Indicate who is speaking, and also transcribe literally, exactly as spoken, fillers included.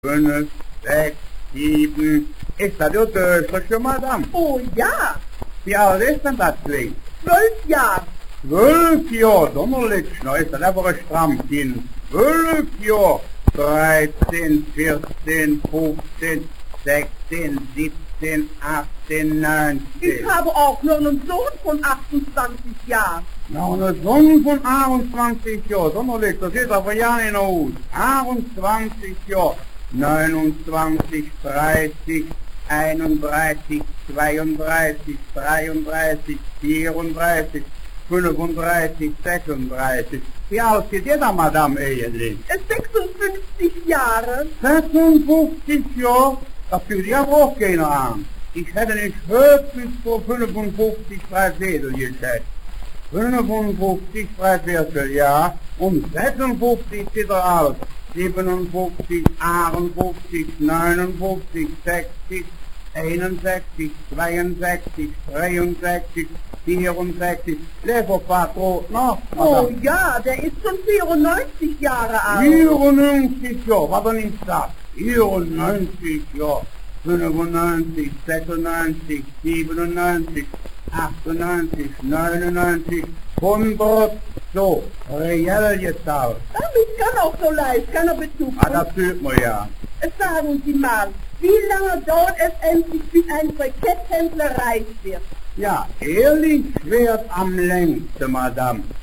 Speaker 1: fünf, sechs, sieben. Ist das ja Döscher, Madame?
Speaker 2: Oh ja,
Speaker 1: Wie alt ist denn das Ding?
Speaker 2: zwölf Jahre.
Speaker 1: Zwölf Jahre, donnerlich, noch ist das einfach ein Strammkind. Zwölf Jahre, dreizehn, vierzehn, fünfzehn, sechzehn, siebzehn, achtzehn,
Speaker 2: Ich
Speaker 1: neunzehn.
Speaker 2: habe auch noch einen Sohn von achtundzwanzig Jahren.
Speaker 1: Noch eine Sonne von achtundzwanzig Jahren, donnerlich, das sieht aber ja nicht aus. achtundzwanzig Jahre, neunundzwanzig, dreißig, einunddreißig, zweiunddreißig, dreiunddreißig, vierunddreißig, fünfunddreißig, sechsunddreißig. Wie alt ist ihr da, Madame Ehelin?
Speaker 2: Er ist sechsundfünfzig Jahre.
Speaker 1: sechsundfünfzig Jahre? Das fühlt ja auch keiner an. Ich hätte nicht höchstens vor fünfundfünfzig drei Viertel geschätzt. fünfundfünfzig drei Viertel, ja. Und sechsundfünfzig ist er alt. siebenundfünfzig, achtundfünfzig, neunundfünfzig, sechzig, einundsechzig, zweiundsechzig, dreiundsechzig, vierundsechzig. Leberpatron noch,
Speaker 2: Oh
Speaker 1: Madame.
Speaker 2: ja, der ist schon vierundneunzig Jahre alt.
Speaker 1: vierundneunzig Jahre, was er nicht sagt. vierundneunzig Jahre, fünfundneunzig, sechsundneunzig, siebenundneunzig, achtundneunzig, neunundneunzig, hundert, so, reell gezahlt.
Speaker 2: Damit kann auch so leicht, kann er Bezug
Speaker 1: Ah, das fühlt man ja.
Speaker 2: Sagen Sie mal, wie lange dauert es endlich, bis ein Briketthändler reich wird?
Speaker 1: Ja, ehrlich schwert am längsten, Madame.